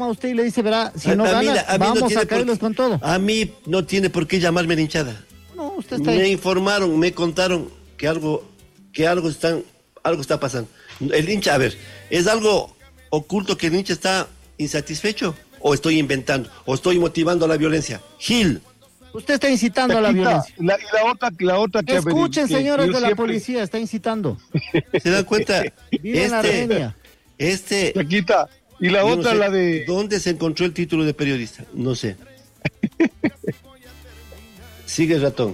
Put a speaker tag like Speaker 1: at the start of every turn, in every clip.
Speaker 1: a usted y le dice, verá, si
Speaker 2: A
Speaker 1: no
Speaker 2: mí
Speaker 1: ganas,
Speaker 2: no
Speaker 1: vamos
Speaker 2: tiene
Speaker 1: a caerlos con todo.
Speaker 2: A mí no tiene por qué llamarme la hinchada.
Speaker 1: No, usted está
Speaker 2: Me
Speaker 1: ahí.
Speaker 2: informaron, me contaron que algo está pasando. El hincha, a ver, ¿es algo oculto que el hincha está insatisfecho? ¿O estoy inventando? ¿O estoy motivando a la violencia? Gil.
Speaker 1: Usted está incitando a la violencia.
Speaker 3: Y la otra que
Speaker 1: Escuchen,
Speaker 3: que
Speaker 1: señores
Speaker 3: yo
Speaker 1: de la
Speaker 3: siempre-
Speaker 1: policía, está incitando.
Speaker 2: ¿Se dan cuenta?
Speaker 1: Vive en Armenia.
Speaker 3: Chaquita, y la
Speaker 2: yo
Speaker 3: otra,
Speaker 2: no sé
Speaker 3: la de...
Speaker 2: ¿dónde se encontró el título de periodista? No sé. Sigue, ratón.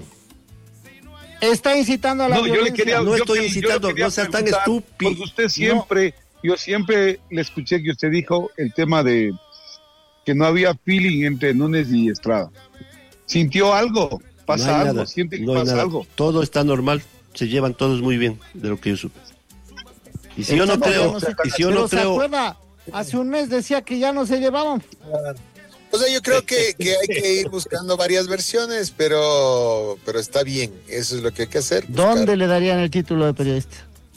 Speaker 1: Está incitando a la
Speaker 3: No, yo
Speaker 1: violencia.
Speaker 3: le quería...
Speaker 2: No
Speaker 3: yo
Speaker 2: estoy
Speaker 3: que- yo
Speaker 2: incitando,
Speaker 3: quería
Speaker 2: no seas tan
Speaker 3: preguntar,
Speaker 2: estúpido.
Speaker 3: Porque usted siempre, yo siempre le escuché que usted dijo el tema de que no había feeling entre Núñez y Estrada. ¿Sintió algo? ¿Pasa
Speaker 2: No hay
Speaker 3: algo?
Speaker 2: nada,
Speaker 3: ¿Siente que
Speaker 2: no hay
Speaker 3: pasa
Speaker 2: nada.
Speaker 3: algo?
Speaker 2: Todo está normal, se llevan todos muy bien, de lo que yo supe. Y si yo no
Speaker 1: Estamos,
Speaker 2: creo,
Speaker 1: ya sé.
Speaker 2: y si yo
Speaker 1: Pero
Speaker 2: no
Speaker 1: ¿se
Speaker 2: creo,
Speaker 1: acuerda? Hace un mes decía que ya no se llevaban.
Speaker 4: O sea, yo creo que hay que ir buscando varias versiones, pero está bien, eso es lo que hay que hacer.
Speaker 1: ¿Dónde le darían el título de periodista?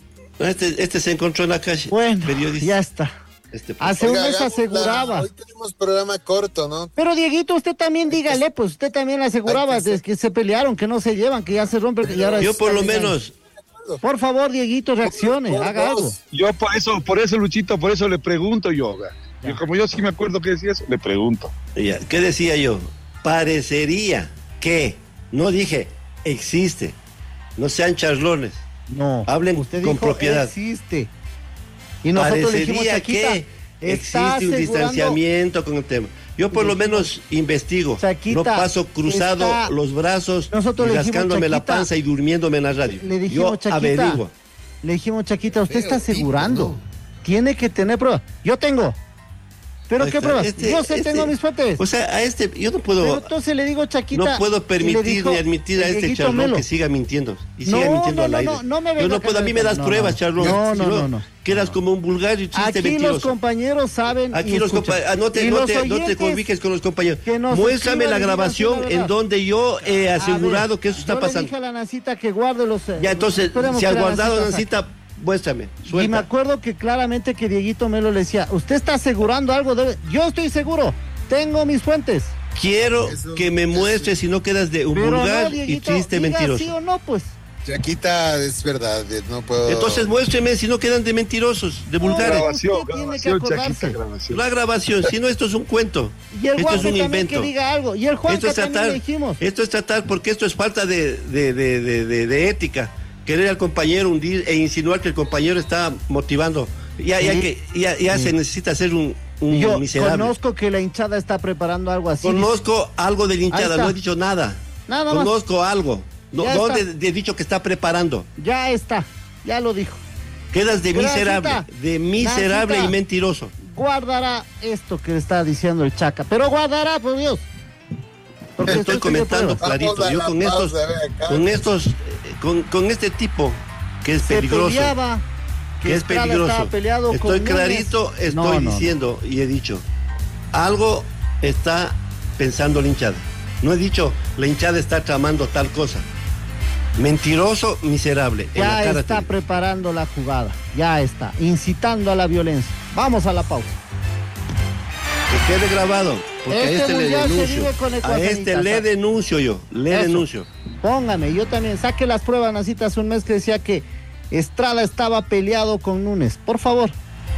Speaker 2: este se encontró en la calle,
Speaker 1: Bueno,
Speaker 2: periodista.
Speaker 1: ya está.
Speaker 2: Este,
Speaker 1: Hace un
Speaker 4: Oiga,
Speaker 1: mes
Speaker 4: hagamos
Speaker 1: aseguraba.
Speaker 4: hoy tenemos programa corto, ¿no?
Speaker 1: Pero Dieguito, usted también dígale, pues usted también aseguraba
Speaker 4: Hay que
Speaker 1: que se pelearon, que no se llevan, que ya se rompen, que ya ahora
Speaker 2: yo por lo
Speaker 1: están peleando.
Speaker 2: menos,
Speaker 1: Por favor, Dieguito, reaccione,
Speaker 4: Por
Speaker 1: haga algo.
Speaker 4: dos.
Speaker 3: Yo por eso, Luchito, por eso le pregunto yo. Como yo sí me acuerdo que decía eso, le pregunto.
Speaker 2: ya, ¿qué decía yo? Parecería que, no dije, existe, no sean charlones,
Speaker 1: No,
Speaker 2: hablen
Speaker 1: usted
Speaker 2: con
Speaker 1: dijo,
Speaker 2: propiedad.
Speaker 1: existe. Y nosotros le dijimos,
Speaker 2: Parecería
Speaker 1: Chaquita,
Speaker 2: que
Speaker 1: está
Speaker 2: existe un
Speaker 1: asegurando-
Speaker 2: distanciamiento con el tema. Yo por lo menos investigo,
Speaker 1: Chaquita,
Speaker 2: no paso cruzado
Speaker 1: está-
Speaker 2: los brazos
Speaker 1: Nosotros
Speaker 2: y
Speaker 1: le dijimos,
Speaker 2: rascándome la
Speaker 1: Chaquita,
Speaker 2: panza y durmiéndome en la radio.
Speaker 1: Le dijimos,
Speaker 2: Yo
Speaker 1: Chaquita,
Speaker 2: averiguo.
Speaker 1: le dijimos, Chaquita, usted está
Speaker 4: Feo,
Speaker 1: asegurando.
Speaker 4: tipo,
Speaker 1: Tiene que tener pruebas. Yo tengo. ¿Pero
Speaker 2: Ahí
Speaker 1: qué
Speaker 2: está.
Speaker 1: pruebas? Yo sé, tengo mis fuentes.
Speaker 2: O sea, a este, yo no puedo,
Speaker 1: Pero entonces le digo, Chaquita.
Speaker 2: no puedo
Speaker 1: y le
Speaker 2: permitir
Speaker 1: dijo
Speaker 2: ni admitir a
Speaker 1: el
Speaker 2: este
Speaker 1: Dieguito
Speaker 2: charlón
Speaker 1: Melo.
Speaker 2: que siga mintiendo. Y
Speaker 1: No,
Speaker 2: siga mintiendo
Speaker 1: no,
Speaker 2: al
Speaker 1: no,
Speaker 2: aire.
Speaker 1: no me venga
Speaker 2: Yo no
Speaker 1: a
Speaker 2: puedo, a mí me das
Speaker 1: no,
Speaker 2: pruebas,
Speaker 1: no.
Speaker 2: charlón.
Speaker 1: No,
Speaker 2: Si
Speaker 1: no, no.
Speaker 2: Quedas
Speaker 1: No.
Speaker 2: como un vulgar y chiste
Speaker 1: Aquí
Speaker 2: mentiroso.
Speaker 1: los compañeros saben.
Speaker 2: Aquí
Speaker 1: y
Speaker 2: los
Speaker 1: escuchan.
Speaker 2: compañeros, no
Speaker 1: Y
Speaker 2: te
Speaker 1: los
Speaker 2: comuniques
Speaker 1: oyentes
Speaker 2: con los compañeros.
Speaker 1: que nos
Speaker 2: Muéstrame
Speaker 1: escriban
Speaker 2: la
Speaker 1: y digan
Speaker 2: grabación
Speaker 1: si es
Speaker 2: en
Speaker 1: verdad.
Speaker 2: donde yo he
Speaker 1: A
Speaker 2: asegurado
Speaker 1: ver,
Speaker 2: que eso está
Speaker 1: yo le
Speaker 2: pasando.
Speaker 1: dije a la Nancita que guarde los.
Speaker 2: Ya, entonces,
Speaker 1: esperemos
Speaker 2: si
Speaker 1: que
Speaker 2: has
Speaker 1: la
Speaker 2: guardado
Speaker 1: Nancita
Speaker 2: una cita, muéstrame,
Speaker 1: Y me
Speaker 2: suelta.
Speaker 1: acuerdo que claramente que Dieguito Melo le decía, usted está asegurando algo, yo estoy seguro, tengo mis fuentes.
Speaker 2: Quiero
Speaker 4: Eso-
Speaker 2: que me muestres si no quedas de un
Speaker 1: Pero
Speaker 2: vulgar
Speaker 1: no, Dieguito,
Speaker 2: y triste
Speaker 1: diga
Speaker 2: mentiroso.
Speaker 1: sí o no, pues.
Speaker 4: Chaquita, es verdad, no puedo.
Speaker 2: Entonces muéstreme si no quedan de mentirosos, de vulgares.
Speaker 1: Usted tiene que acordarse.
Speaker 3: grabación.
Speaker 2: La grabación, si no, esto es un cuento.
Speaker 1: Y el
Speaker 2: Esto es
Speaker 1: Juanca
Speaker 2: un
Speaker 1: también
Speaker 2: invento.
Speaker 1: que diga algo. Y el
Speaker 2: Esto
Speaker 1: Juanca
Speaker 2: es
Speaker 1: también
Speaker 2: tratar,
Speaker 1: le dijimos.
Speaker 2: esto es tratar, porque esto es falta de ética. Querer al compañero hundir e insinuar que el compañero está motivando. Ya se necesita ser un
Speaker 1: Yo
Speaker 2: miserable.
Speaker 1: conozco que la hinchada está preparando algo así.
Speaker 2: Conozco algo de la
Speaker 1: Ahí
Speaker 2: hinchada,
Speaker 1: está.
Speaker 2: no he dicho nada.
Speaker 1: Nada más.
Speaker 2: Conozco algo.
Speaker 1: Ya
Speaker 2: ¿Dónde
Speaker 1: está.
Speaker 2: he dicho que está preparando?
Speaker 1: Ya está, ya lo dijo.
Speaker 2: Quedas de
Speaker 1: Gracias,
Speaker 2: miserable, de miserable
Speaker 1: Gracias.
Speaker 2: y mentiroso.
Speaker 1: Guardará esto que le está diciendo el Chaca. Pero guardará, por Dios. Porque
Speaker 2: Estoy
Speaker 1: usted tiene
Speaker 2: comentando
Speaker 1: pruebas.
Speaker 2: clarito.
Speaker 4: Vamos a
Speaker 2: Yo
Speaker 4: la
Speaker 2: con estos,
Speaker 4: pausa, ve acá.
Speaker 2: con estos, con este tipo que es
Speaker 1: Se
Speaker 2: peligroso,
Speaker 1: peleaba,
Speaker 2: que es
Speaker 1: Estrada
Speaker 2: peligroso.
Speaker 1: estaba peleado
Speaker 2: Estoy
Speaker 1: con
Speaker 2: clarito,
Speaker 1: Núñez.
Speaker 2: estoy
Speaker 1: No.
Speaker 2: diciendo y he dicho, algo está pensando la hinchada. No he dicho la hinchada está tramando tal cosa. Mentiroso, miserable. En la
Speaker 1: Ya
Speaker 2: cara
Speaker 1: está
Speaker 2: te-
Speaker 1: preparando la jugada. Ya está. Incitando a la violencia. Vamos a la pausa.
Speaker 2: Que quede grabado. Porque
Speaker 1: Este
Speaker 2: a este le
Speaker 1: mundial se
Speaker 2: denuncio.
Speaker 1: vive con
Speaker 2: A
Speaker 1: ecuacionistas.
Speaker 2: este le denuncio yo. Le
Speaker 1: Eso.
Speaker 2: denuncio.
Speaker 1: Póngame, yo también. Saque las pruebas, Nacita, hace un mes que decía que Estrada estaba peleado con Núñez. Por favor.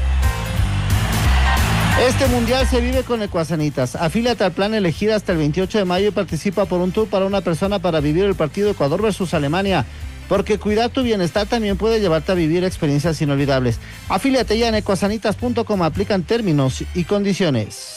Speaker 1: Este mundial se vive con Ecuasanitas. Afíliate al plan elegido hasta el 28 de mayo y participa por un tour para una persona para vivir el partido Ecuador versus Alemania. Porque cuidar tu bienestar también puede llevarte a vivir experiencias inolvidables. Afíliate ya en ecuasanitas.com. Aplican términos y condiciones.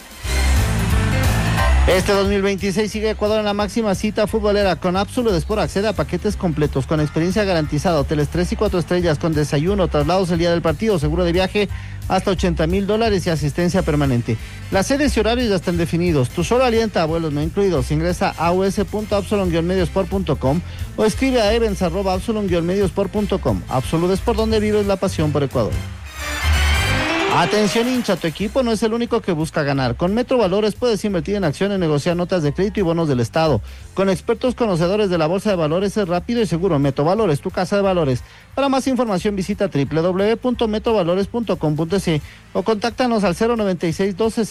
Speaker 1: Este 2026 sigue Ecuador en la máxima cita futbolera. Con Absolute Sport accede a paquetes completos con experiencia garantizada, hoteles 3 y 4 estrellas con desayuno, traslados el día del partido, seguro de viaje hasta $80,000 y asistencia permanente. Las sedes y horarios ya están definidos. Tu solo alienta a vuelos no incluidos. Ingresa a us.absolon-mediosport.com o escribe a events@absolon-mediosport.com. Absolute Sport, donde vives la pasión por Ecuador. Atención hincha, tu equipo no es el único que busca ganar. Con Metro Valores puedes invertir en acciones, negociar notas de crédito y bonos del Estado. Con expertos conocedores de la Bolsa de Valores es rápido y seguro. Metro Valores, tu casa de valores. Para más información visita www.metrovalores.com.es o contáctanos al 096 12